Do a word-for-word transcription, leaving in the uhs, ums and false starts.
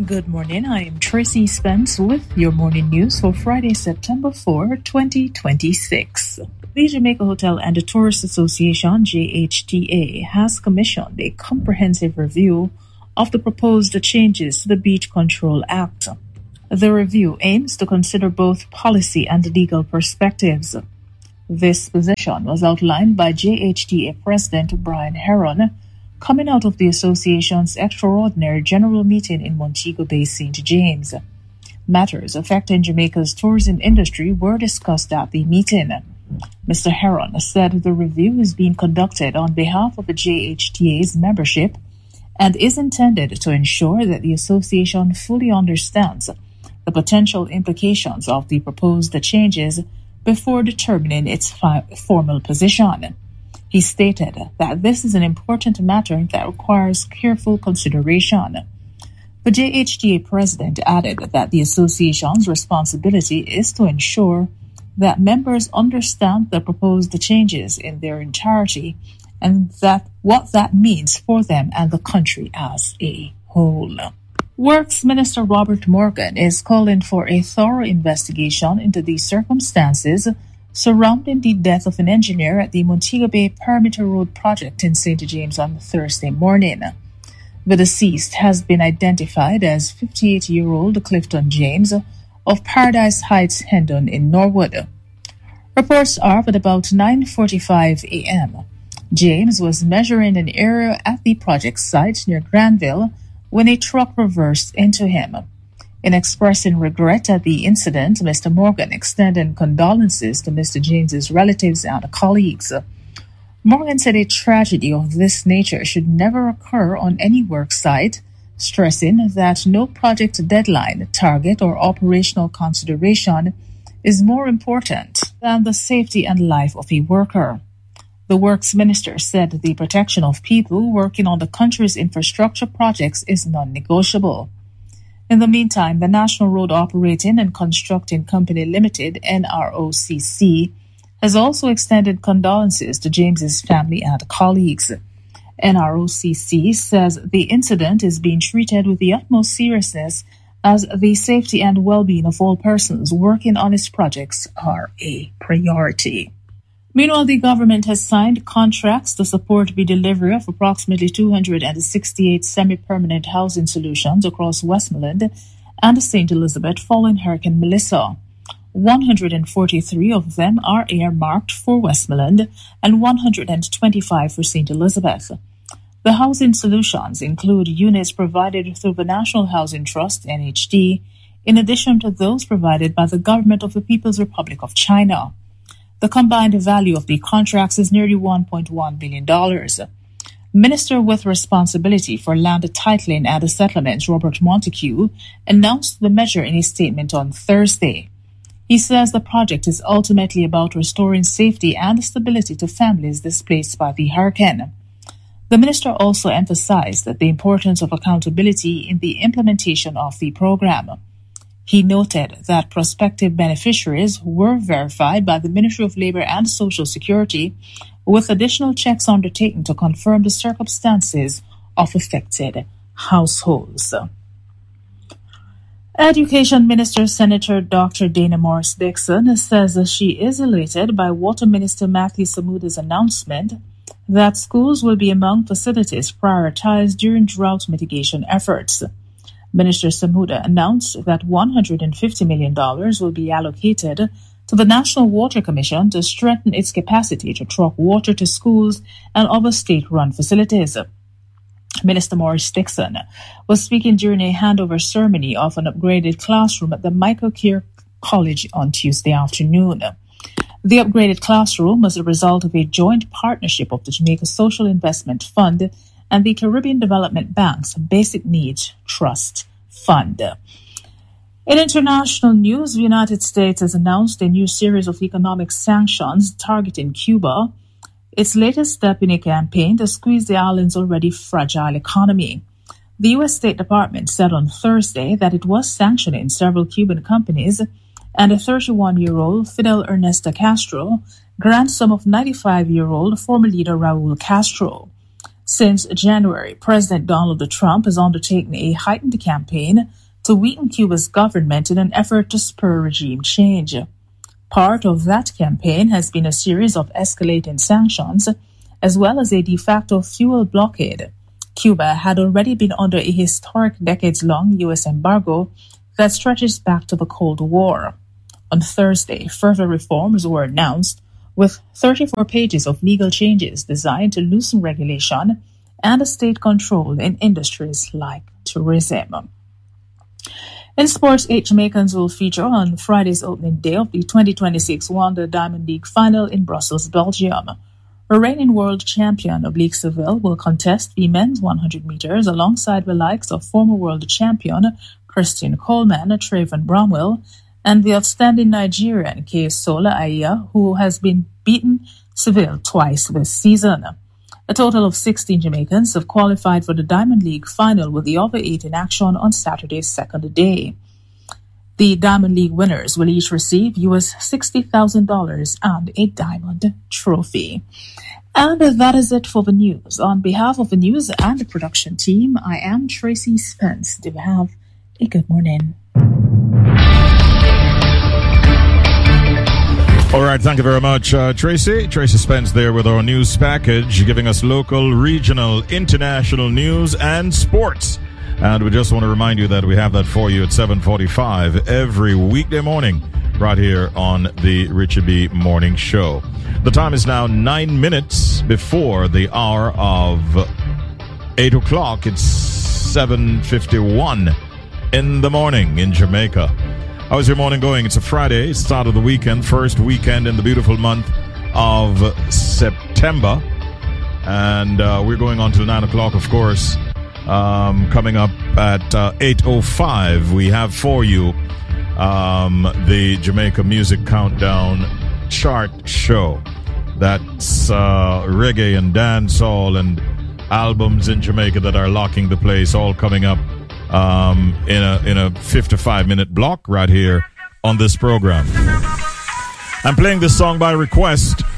Good morning, I am Tracy Spence with your morning news for Friday, September fourth, twenty twenty-six. The Jamaica Hotel and Tourist Association, J H T A, has commissioned a comprehensive review of the proposed changes to the Beach Control Act. The review aims to consider both policy and legal perspectives. This position was outlined by J H T A President Brian Heron, coming out of the association's extraordinary general meeting in Montego Bay, Saint James. Matters affecting Jamaica's tourism industry were discussed at the meeting. Mister Heron said the review is being conducted on behalf of the J H T A's membership and is intended to ensure that the association fully understands the potential implications of the proposed changes before determining its fi- formal position. He stated that this is an important matter that requires careful consideration. The J H T A president added that the association's responsibility is to ensure that members understand the proposed changes in their entirety and that what that means for them and the country as a whole. Works Minister Robert Morgan is calling for a thorough investigation into the circumstances surrounding the death of an engineer at the Montego Bay Perimeter Road project in Saint James on Thursday morning. The deceased has been identified as fifty-eight-year-old Clifton James of Paradise Heights, Hendon in Norwood. Reports are that about nine forty-five a.m., James was measuring an area at the project site near Granville when a truck reversed into him. In expressing regret at the incident, Mister Morgan extended condolences to Mister James's relatives and colleagues. Morgan said a tragedy of this nature should never occur on any work site, stressing that no project deadline, target, or operational consideration is more important than the safety and life of a worker. The Works Minister said the protection of people working on the country's infrastructure projects is non-negotiable. In the meantime, the National Road Operating and Constructing Company Limited, N R O C C, has also extended condolences to James's family and colleagues. N R O C C says the incident is being treated with the utmost seriousness as the safety and well-being of all persons working on its projects are a priority. Meanwhile, the government has signed contracts to support the delivery of approximately two hundred sixty-eight semi-permanent housing solutions across Westmoreland and Saint Elizabeth following Hurricane Melissa. one hundred forty-three of them are earmarked for Westmoreland and one hundred twenty-five for Saint Elizabeth. The housing solutions include units provided through the National Housing Trust, N H T, in addition to those provided by the Government of the People's Republic of China. The combined value of the contracts is nearly one point one billion dollars. Minister with responsibility for land titling and settlements, Robert Montague, announced the measure in a statement on Thursday. He says the project is ultimately about restoring safety and stability to families displaced by the hurricane. The minister also emphasized that the importance of accountability in the implementation of the program. He noted that prospective beneficiaries were verified by the Ministry of Labor and Social Security, with additional checks undertaken to confirm the circumstances of affected households. Education Minister Senator Doctor Dana Morris Dixon says that she is elated by Water Minister Matthew Samuda's announcement that schools will be among facilities prioritized during drought mitigation efforts. Minister Samuda announced that one hundred fifty million dollars will be allocated to the National Water Commission to strengthen its capacity to truck water to schools and other state-run facilities. Minister Morris Dixon was speaking during a handover ceremony of an upgraded classroom at the Michael Keir College on Tuesday afternoon. The upgraded classroom was the result of a joint partnership of the Jamaica Social Investment Fund and the Caribbean Development Bank's Basic Needs Trust Fund. In international news, the United States has announced a new series of economic sanctions targeting Cuba, its latest step in a campaign to squeeze the island's already fragile economy. The U S State Department said on Thursday that it was sanctioning several Cuban companies and a thirty-one-year-old Fidel Ernesto Castro, grandson of ninety-five-year-old former leader Raul Castro. Since January, President Donald Trump has undertaken a heightened campaign to weaken Cuba's government in an effort to spur regime change. Part of that campaign has been a series of escalating sanctions, as well as a de facto fuel blockade. Cuba had already been under a historic decades-long U S embargo that stretches back to the Cold War. On Thursday, further reforms were announced, with thirty-four pages of legal changes designed to loosen regulation and state control in industries like tourism. In sports, eight Jamaicans will feature on Friday's opening day of the twenty twenty-six Wanda Diamond League final in Brussels, Belgium. A reigning world champion Oblique Seville will contest the men's one hundred meters alongside the likes of former world champion Christian Coleman, Trayvon Bromwell, and the outstanding Nigerian Keisola Aiya, who has been beaten Seville twice this season. A total of sixteen Jamaicans have qualified for the Diamond League final, with the other eight in action on Saturday's second day. The Diamond League winners will each receive U S sixty thousand dollars and a diamond trophy. And that is it for the news. On behalf of the news and the production team, I am Tracy Spence. Do have a good morning. All right, thank you very much, uh, Tracy. Tracy Spence there with our news package, giving us local, regional, international news and sports. And we just want to remind you that we have that for you at seven forty-five every weekday morning right here on the Richie B Morning Show. The time is now nine minutes before the hour of eight o'clock. It's seven fifty-one in the morning in Jamaica. How's your morning going? It's a Friday, start of the weekend, first weekend in the beautiful month of September. And uh, we're going on to the nine o'clock, of course. Um, coming up at uh, eight oh five, we have for you um, the Jamaica Music Countdown Chart Show. That's uh, reggae and dancehall and albums in Jamaica that are locking the place, all coming up um, in a in a fifty-five minute block right here on this program. I'm playing this song by request